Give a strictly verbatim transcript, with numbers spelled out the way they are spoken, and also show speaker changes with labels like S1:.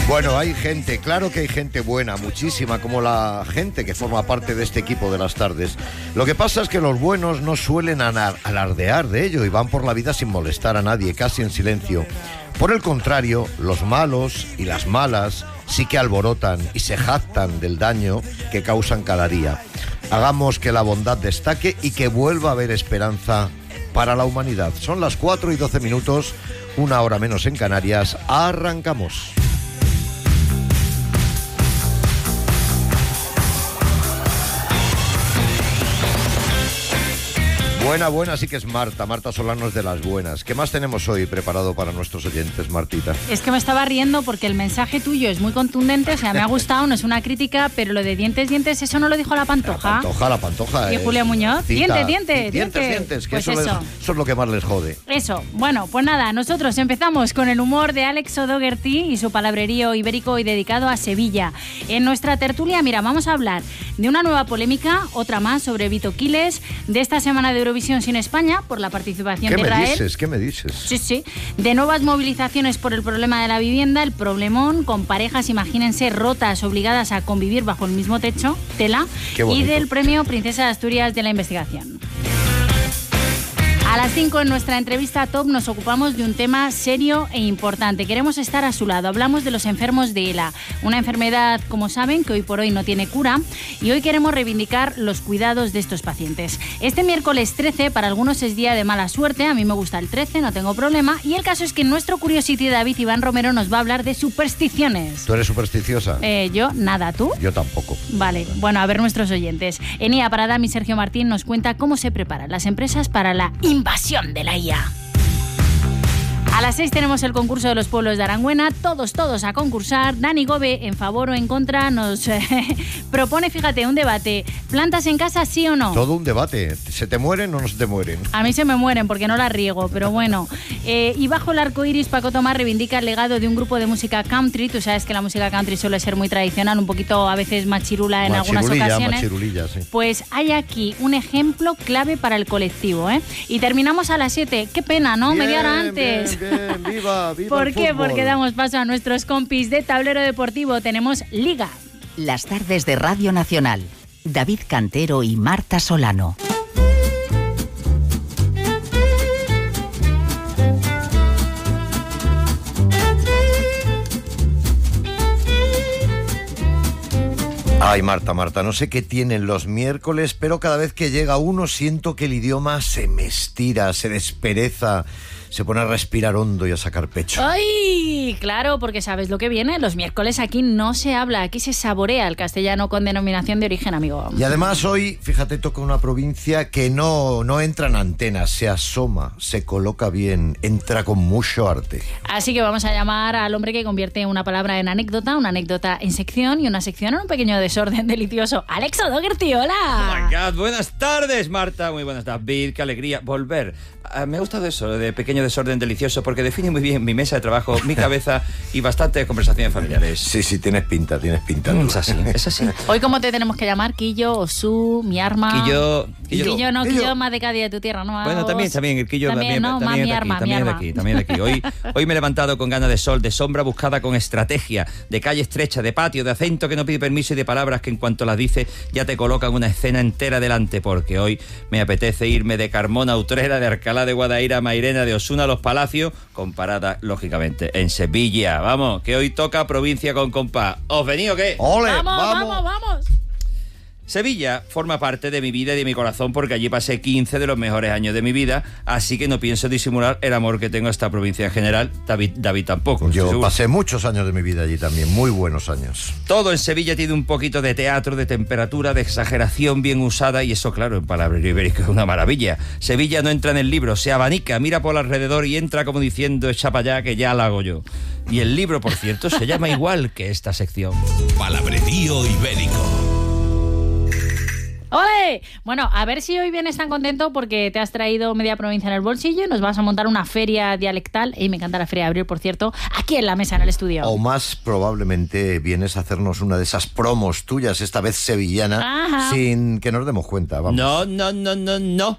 S1: Bueno, hay gente, claro que hay gente buena, muchísima, como la gente que forma parte de este equipo de las tardes. Lo que pasa es que los buenos no suelen anar- alardear de ello y van por la vida sin molestar a nadie, casi en silencio. Por el contrario, los malos y las malas sí que alborotan y se jactan del daño que causan cada día. Hagamos que la bondad destaque y que vuelva a haber esperanza para la humanidad. Son las cuatro y doce minutos, una hora menos en Canarias. Arrancamos. Buena, buena, sí que es Marta. Marta Solano es de las buenas. ¿Qué más tenemos hoy preparado para nuestros oyentes, Martita?
S2: Es que me estaba riendo porque el mensaje tuyo es muy contundente, o sea, me ha gustado, no es una crítica, pero lo de dientes, dientes, eso no lo dijo la Pantoja.
S1: La Pantoja, la Pantoja.
S2: ¿Y Julia Muñoz?
S1: Cita,
S2: Dientes, dientes,
S1: dientes, dientes, que
S2: pues
S1: eso,
S2: eso.
S1: Les, eso es lo que más les jode.
S2: Eso, bueno, pues nada, nosotros empezamos con el humor de Alex O'Doherty y su palabrerío ibérico y dedicado a Sevilla. En nuestra tertulia, mira, vamos a hablar de una nueva polémica, otra más sobre Vito Quiles, de esta semana de Eurovisión sin España, por la participación
S1: ¿Qué
S2: de
S1: me
S2: Israel.
S1: dices? ¿Qué me dices?
S2: Sí, sí. De nuevas movilizaciones por el problema de la vivienda, el problemón con parejas, imagínense, rotas, obligadas a convivir bajo el mismo techo, tela, y del premio Princesa de Asturias de la Investigación. A las cinco en nuestra entrevista top nos ocupamos de un tema serio e importante. Queremos estar a su lado. Hablamos de los enfermos de ELA, una enfermedad, como saben, que hoy por hoy no tiene cura, y hoy queremos reivindicar los cuidados de estos pacientes. Este miércoles trece para algunos es día de mala suerte, a mí me gusta el trece, no tengo problema, y el caso es que nuestro Curiosity David Iván Romero nos va a hablar de supersticiones.
S1: ¿Tú eres supersticiosa?
S2: Eh, yo, nada, ¿tú?
S1: Yo tampoco.
S2: Vale, bueno, a ver nuestros oyentes. Enia Paradam y Sergio Martín nos cuenta cómo se preparan las empresas para la invasión de la I A. A las seis tenemos el concurso de los pueblos de Arangüena, todos, todos a concursar. Dani Gobe, en favor o en contra, nos eh, propone, fíjate, un debate. ¿Plantas en casa, sí o no?
S1: Todo un debate. ¿Se te mueren o no se te mueren?
S2: A mí se me mueren porque no las riego, pero bueno. Eh, y bajo el arco iris, Paco Tomás reivindica el legado de un grupo de música country. Tú sabes que la música country suele ser muy tradicional, un poquito a veces machirula en algunas ocasiones.
S1: Machirulilla, sí.
S2: Pues hay aquí un ejemplo clave para el colectivo, ¿eh? Y terminamos a las siete. Qué pena, ¿no?
S1: Bien,
S2: Media hora antes.
S1: Bien, bien, viva, viva.
S2: ¿Por
S1: el
S2: qué?
S1: fútbol.
S2: Porque damos paso a nuestros compis de Tablero Deportivo. Tenemos Liga.
S3: Las tardes de Radio Nacional. David Cantero y Marta Solano.
S1: Ay, Marta, Marta, no sé qué tienen los miércoles, pero cada vez que llega uno siento que el idioma se me estira, se despereza, se pone a respirar hondo y a sacar pecho.
S2: ¡Ay! Claro, porque sabes lo que viene. Los miércoles aquí no se habla, aquí se saborea el castellano con denominación de origen, amigo.
S1: Y además hoy, fíjate, toca una provincia que no, no entra en antenas, se asoma, se coloca bien, entra con mucho arte.
S2: Así que vamos a llamar al hombre que convierte una palabra en anécdota, una anécdota en sección y una sección en un pequeño desorden delicioso. Alex O'Doherty, hola.
S4: Oh my God, buenas tardes, Marta. Muy buenas, David. Qué alegría volver. Uh, me ha gustado eso de pequeño desorden delicioso porque define muy bien mi mesa de trabajo, mi cabeza y bastantes conversaciones familiares.
S1: Sí, sí, tienes pinta, tienes pinta.
S4: Mm, es así, es así.
S2: Hoy, ¿cómo te tenemos que llamar? Quillo, Osú, mi arma.
S4: Quillo,
S2: Quillo,
S4: Quillo,
S2: no, Quillo,
S1: Quillo.
S2: más de cada día de tu tierra, ¿no?
S4: Bueno, también, también, el Quillo
S2: También,
S4: también,
S2: ¿no?
S4: también,
S2: Ma, mi
S4: de
S2: arma,
S4: aquí,
S2: mi
S4: también de
S2: arma.
S4: aquí, también de aquí. Hoy, hoy me he levantado con ganas de sol, de sombra buscada con estrategia, de calle estrecha, de patio, de acento que no pide permiso y de palabras que en cuanto las dice ya te colocan una escena entera delante, porque hoy me apetece irme de Carmona a Utrera, de Alcalá de Guadaira a Mairena, de Osuna a Los Palacios, con parada, lógicamente, en Sevilla. Vamos, que hoy toca provincia con compás. ¿Os venís o qué?
S1: ¡Ole!
S2: ¡Vamos,
S1: ¡Vamos!
S2: vamos, vamos!
S4: Sevilla forma parte de mi vida y de mi corazón porque allí pasé quince de los mejores años de mi vida, así que no pienso disimular el amor que tengo a esta provincia en general. David, David tampoco.
S1: Yo
S4: seguro.
S1: pasé muchos años de mi vida allí también, muy buenos años.
S4: Todo en Sevilla tiene un poquito de teatro, de temperatura, de exageración bien usada y eso, claro, en palabras ibéricas es una maravilla. Sevilla no entra en el libro, se abanica, mira por alrededor y entra como diciendo echa para allá que ya la hago yo. Y el libro, por cierto, se llama igual que esta sección.
S5: Palabrerío ibérico.
S2: ¡Ole! Bueno, a ver si hoy vienes tan contento porque te has traído media provincia en el bolsillo y nos vas a montar una feria dialectal. Y me encanta la feria de abril, por cierto, aquí en la mesa, en el estudio.
S1: O más probablemente vienes a hacernos una de esas promos tuyas, esta vez sevillana,
S2: Ajá.
S1: sin que nos demos cuenta. Vamos.
S4: No, no, no, no, no.